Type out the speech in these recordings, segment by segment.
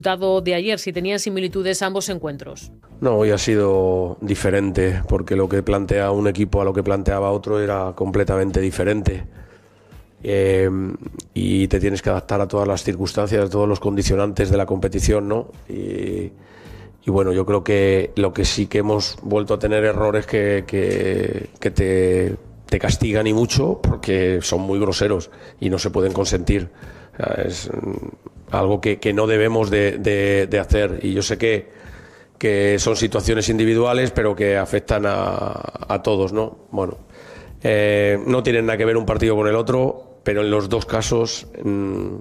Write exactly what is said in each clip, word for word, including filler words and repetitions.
Dado de ayer, si tenían similitudes ambos encuentros. No, hoy ha sido diferente, porque lo que plantea un equipo a lo que planteaba otro era completamente diferente. Eh, y te tienes que adaptar a todas las circunstancias, a todos los condicionantes de la competición, ¿no? Y, y bueno, yo creo que lo que sí que hemos vuelto a tener errores que, que, que te, te castigan y mucho, porque son muy groseros y no se pueden consentir. O sea, es algo que, que no debemos de, de, de hacer, y yo sé que, que son situaciones individuales pero que afectan a, a todos, ¿no? Bueno, eh, no tienen nada que ver un partido con el otro, pero en los dos casos mmm,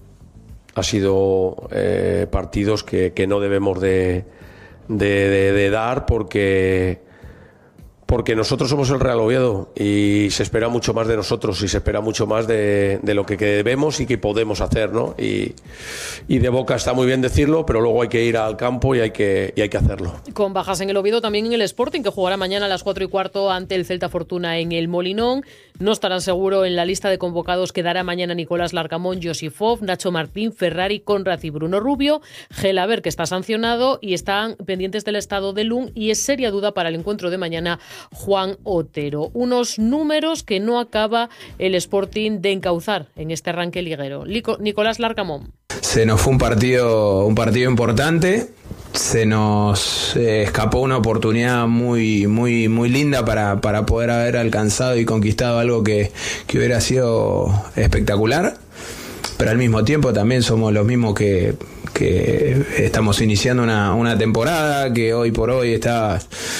ha sido eh, partidos que, que no debemos de, de, de, de dar porque porque nosotros somos el Real Oviedo y se espera mucho más de nosotros y se espera mucho más de, de lo que debemos y que podemos hacer, ¿no? Y, y de boca está muy bien decirlo, pero luego hay que ir al campo y hay que, y hay que hacerlo. Con bajas en el Oviedo, también en el Sporting, que jugará mañana a las cuatro y cuarto ante el Celta Fortuna en el Molinón. No estarán seguro en la lista de convocados. Quedará mañana Nicolás Larcamón, Josifov, Nacho Martín, Ferrari, Conrad y Bruno Rubio. Gelaber, que está sancionado, y están pendientes del estado de Lun, y es seria duda para el encuentro de mañana Juan Otero. Unos números que no acaba el Sporting de encauzar en este arranque liguero. Lico, Nicolás Larcamón. Se nos fue un partido, un partido importante. Se nos eh, escapó una oportunidad muy, muy, muy linda para, para poder haber alcanzado y conquistado algo que, que hubiera sido espectacular. Pero al mismo tiempo también somos los mismos que, que estamos iniciando una, una temporada que hoy por hoy está,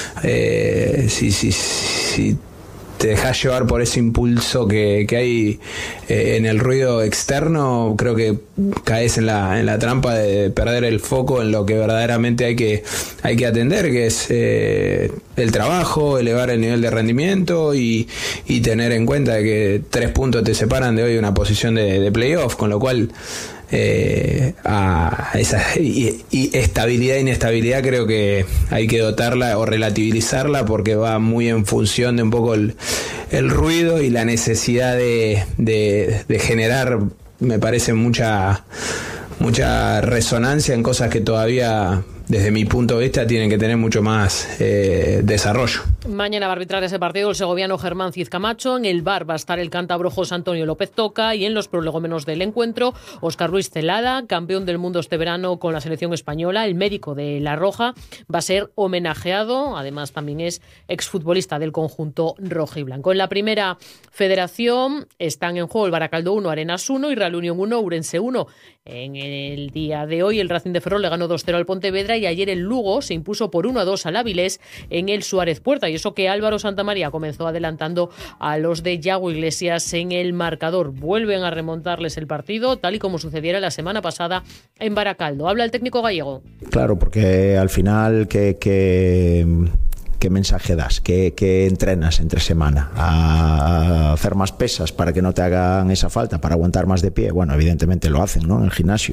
eh, si, si, si te dejas llevar por ese impulso que, que hay eh, en el ruido externo, creo que caes en la, en la trampa de perder el foco en lo que verdaderamente hay que, hay que atender, que es eh, el trabajo, elevar el nivel de rendimiento y, y tener en cuenta que tres puntos te separan de hoy una posición de, de playoff, con lo cual Eh, a esa y, y estabilidad e inestabilidad creo que hay que dotarla o relativizarla, porque va muy en función de un poco el, el ruido y la necesidad de, de, de generar, me parece, mucha mucha resonancia en cosas que todavía, desde mi punto de vista, tienen que tener mucho más eh, desarrollo. Mañana va a arbitrar ese partido el segoviano Germán Cid Camacho. En el V A R va a estar el cántabro José Antonio López Toca, y en los prolegómenos del encuentro Óscar Ruiz Celada, campeón del mundo este verano con la selección española, el médico de La Roja, va a ser homenajeado. Además, también es exfutbolista del conjunto rojiblanco. En la primera federación están en juego el Baracaldo uno, Arenas uno y Real Unión uno, Ourense uno. En el día de hoy el Racing de Ferrol le ganó dos cero al Pontevedra, y ayer el Lugo se impuso por uno a dos al Avilés en el Suárez Puerta, y eso que Álvaro Santamaría comenzó adelantando a los de Yago Iglesias en el marcador. Vuelven a remontarles el partido, tal y como sucediera la semana pasada en Baracaldo. Habla el técnico gallego. Claro, porque al final que... que... ¿Qué mensaje das? ¿Qué, qué entrenas entre semana? ¿A hacer más pesas para que no te hagan esa falta? ¿Para aguantar más de pie? Bueno, evidentemente lo hacen, ¿no? En el gimnasio.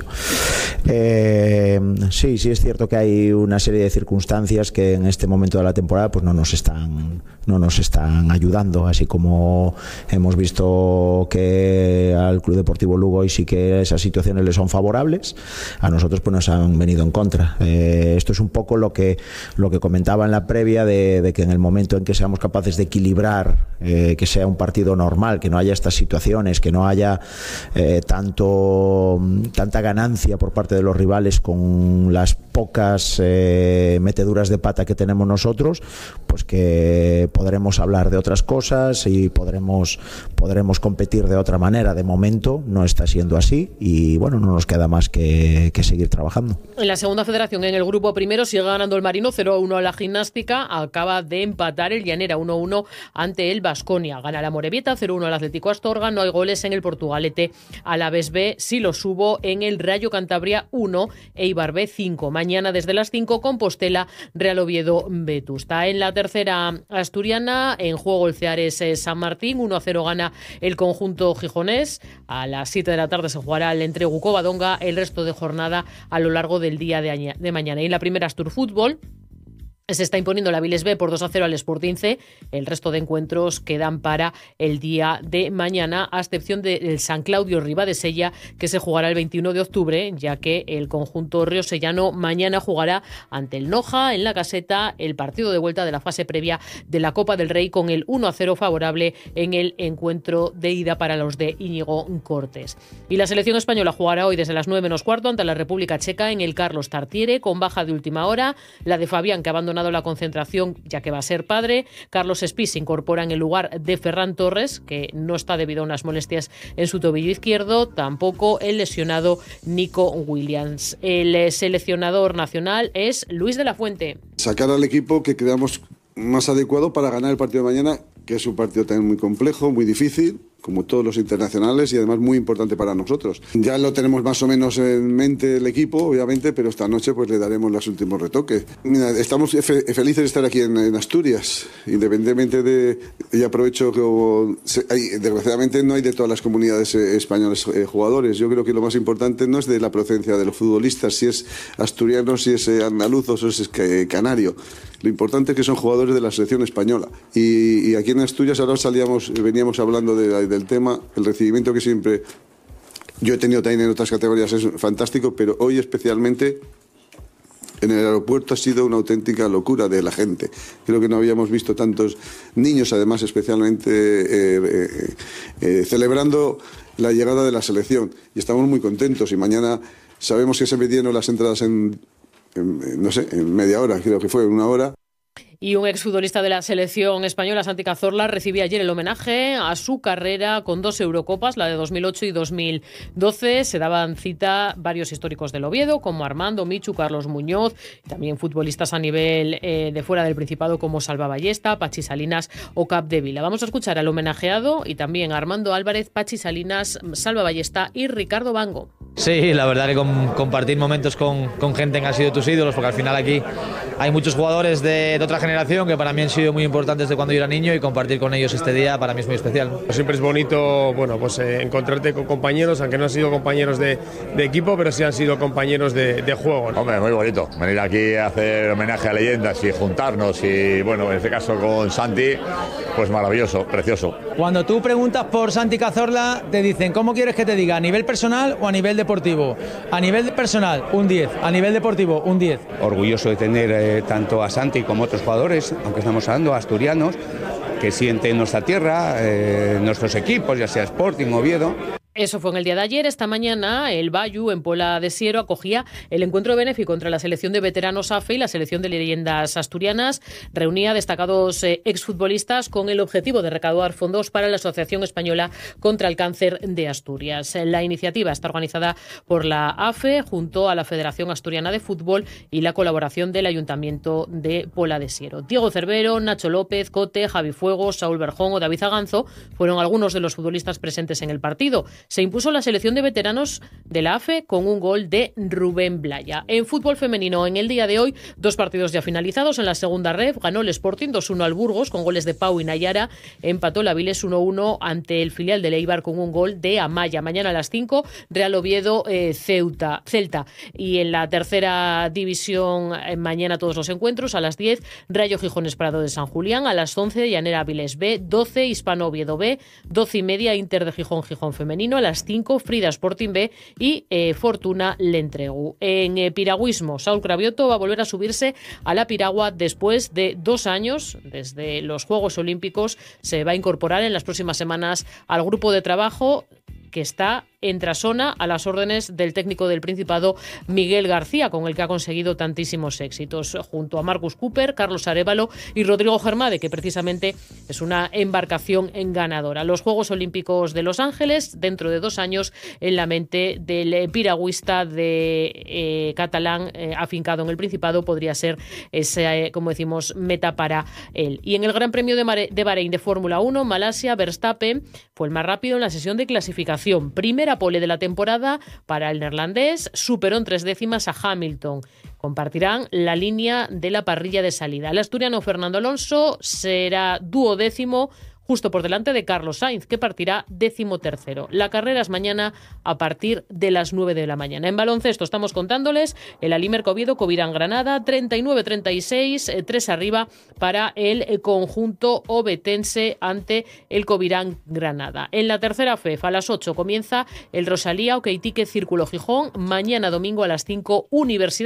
Eh, sí, sí es cierto que hay una serie de circunstancias que en este momento de la temporada pues no nos están, no nos están ayudando, así como hemos visto que al Club Deportivo Lugo hoy sí que esas situaciones le son favorables, a nosotros pues nos han venido en contra. Eh, esto es un poco lo que, lo que comentaba en la previa de De, de que en el momento en que seamos capaces de equilibrar, eh, que sea un partido normal, que no haya estas situaciones, que no haya eh, tanto tanta ganancia por parte de los rivales con las pocas eh, meteduras de pata que tenemos nosotros, pues que podremos hablar de otras cosas y podremos podremos competir de otra manera. De momento no está siendo así y bueno, no nos queda más que, que seguir trabajando. En la segunda federación, en el grupo primero, sigue ganando el Marino cero a uno a la Gimnástica. Acaba de empatar el Llanera uno a uno ante el Baskonia. Gana la Morevieta cero a uno al Atlético Astorga. No hay goles en el Portugalete Alavés B. Sí los hubo en el Rayo Cantabria uno, Eibar B cinco. Mañana desde las cinco, Compostela, Real Oviedo, Vetusta. En la tercera asturiana, en juego el Ceares San Martín. uno a cero gana el conjunto gijonés. A las siete de la tarde se jugará el Entregu Covadonga. El resto de jornada a lo largo del día de, de mañana. Y en la primera Astur Fútbol, Se está imponiendo la Avilés B por dos a cero al Sporting C. El resto de encuentros quedan para el día de mañana, a excepción del San Claudio Ribadesella, que se jugará el veintiuno de octubre, ya que el conjunto riosellano mañana jugará ante el Noja en la Caseta el partido de vuelta de la fase previa de la Copa del Rey, con el uno a cero favorable en el encuentro de ida para los de Íñigo Cortés. Y la selección española jugará hoy desde las nueve menos cuarto ante la República Checa en el Carlos Tartiere, con baja de última hora. La de Fabián, que abandonó la concentración ya que va a ser padre. Carlos Espí se incorpora en el lugar de Ferran Torres, que no está debido a unas molestias en su tobillo izquierdo, tampoco el lesionado Nico Williams. El seleccionador nacional es Luis de la Fuente. Sacar al equipo que creamos más adecuado para ganar el partido de mañana, que es un partido también muy complejo, muy difícil, como todos los internacionales, y además muy importante para nosotros. Ya lo tenemos más o menos en mente el equipo, obviamente, pero esta noche pues le daremos los últimos retoques. Mira, estamos fe felices de estar aquí en, en Asturias, independientemente de... Y aprovecho que se, hay, desgraciadamente no hay de todas las comunidades eh, españolas eh, jugadores. Yo creo que lo más importante no es de la procedencia de los futbolistas, si es asturiano, si es eh, andaluz o si es eh, canario. Lo importante es que son jugadores de la selección española. Y, y aquí en Asturias ahora salíamos, veníamos hablando de, del tema, el recibimiento que siempre yo he tenido también en otras categorías es fantástico, pero hoy especialmente en el aeropuerto ha sido una auténtica locura de la gente. Creo que no habíamos visto tantos niños, además especialmente eh, eh, eh, celebrando la llegada de la selección. Y estamos muy contentos y mañana sabemos que se vendieron las entradas en... En, no sé, en media hora, creo que fue, una hora. Y un exfutbolista de la selección española, Santi Cazorla, recibió ayer el homenaje a su carrera con dos Eurocopas, la de dos mil ocho y dos mil doce. Se daban cita varios históricos del Oviedo, como Armando, Michu, Carlos Muñoz, y también futbolistas a nivel eh, de fuera del Principado, como Salva Ballesta, Pachi Salinas o Capdevila. Vamos a escuchar al homenajeado y también a Armando Álvarez, Pachi Salinas, Salva Ballesta y Ricardo Bango. Sí, la verdad que con, compartir momentos con, con gente que han sido tus ídolos, porque al final aquí hay muchos jugadores de, de otra generación que para mí han sido muy importantes de cuando yo era niño, y compartir con ellos este día para mí es muy especial. Siempre es bonito, bueno, pues eh, encontrarte con compañeros, aunque no han sido compañeros de, de equipo, pero sí han sido compañeros de, de juego. Hombre, muy bonito venir aquí a hacer homenaje a leyendas y juntarnos, y bueno, en este caso con Santi, pues maravilloso, precioso. Cuando tú preguntas por Santi Cazorla, te dicen ¿cómo quieres que te diga? ¿A nivel personal o a nivel deportivo? A nivel personal, un diez. A nivel deportivo, un diez. Orgulloso de tener eh, tanto a Santi como a otros jugadores, aunque estamos hablando asturianos, que sienten nuestra tierra, eh, nuestros equipos, ya sea Sporting, Oviedo. Eso fue en el día de ayer. Esta mañana el Bayu, en Pola de Siero, acogía el encuentro benéfico entre la selección de veteranos A F E y la selección de leyendas asturianas. Reunía destacados eh, exfutbolistas con el objetivo de recaudar fondos para la Asociación Española contra el Cáncer de Asturias. La iniciativa está organizada por la A F E junto a la Federación Asturiana de Fútbol y la colaboración del Ayuntamiento de Pola de Siero. Diego Cervero, Nacho López, Cote, Javi Fuegos, Saúl Berjón o David Aganzo fueron algunos de los futbolistas presentes en el partido. Se impuso la selección de veteranos de la A F E con un gol de Rubén Blaya. En fútbol femenino, en el día de hoy, dos partidos ya finalizados. En la segunda ref ganó el Sporting dos uno al Burgos con goles de Pau y Nayara. Empató la Avilés uno uno ante el filial de Eibar con un gol de Amaya. Mañana a las cinco, Real Oviedo, eh, Ceuta, Celta. Y en la tercera división, eh, mañana todos los encuentros. A las diez, Rayo Gijones Prado de San Julián. A las once, Llanera Avilés B. doce, Hispano Oviedo B. doce y media, Inter de Gijón, Gijón Femenino. A las cinco, Frida Sporting B y eh, Fortuna Lentregu. En eh, piragüismo, Saúl Cravioto va a volver a subirse a la piragua después de dos años. Desde los Juegos Olímpicos se va a incorporar en las próximas semanas al grupo de trabajo que está en Trasona a las órdenes del técnico del Principado, Miguel García, con el que ha conseguido tantísimos éxitos, junto a Marcus Cooper, Carlos Arévalo y Rodrigo Germade, que precisamente es una embarcación ganadora. Los Juegos Olímpicos de Los Ángeles, dentro de dos años, en la mente del piragüista de eh, catalán eh, afincado en el Principado, podría ser ese, eh, como decimos, meta para él. Y en el Gran Premio de, Mare, de Bahrein de Fórmula uno, Malasia, Verstappen fue el más rápido en la sesión de clasificación. Primera pole de la temporada para el neerlandés, superó en tres décimas a Hamilton. Compartirán la línea de la parrilla de salida. El asturiano Fernando Alonso será duodécimo justo por delante de Carlos Sainz, que partirá decimotercero. La carrera es mañana a partir de las nueve de la mañana. En baloncesto estamos contándoles el Alimerca Oviedo, Covirán Granada, treinta y nueve treinta y seis, tres arriba para el conjunto obetense ante el Covirán Granada. En la tercera F E F a las ocho comienza el Rosalía Okeitique Círculo Gijón, mañana domingo a las cinco Universidad